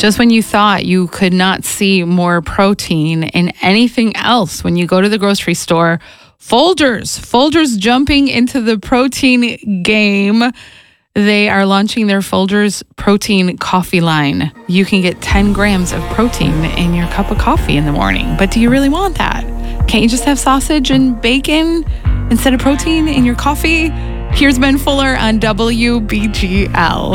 Just when you thought you could not see more protein in anything else, when you go to the grocery store, Folgers jumping into the protein game. They are launching their Folgers protein coffee line. You can get 10 grams of protein in your cup of coffee in the morning. But do you really want that? Can't you just have sausage and bacon instead of protein in your coffee? Here's Ben Fuller on WBGL.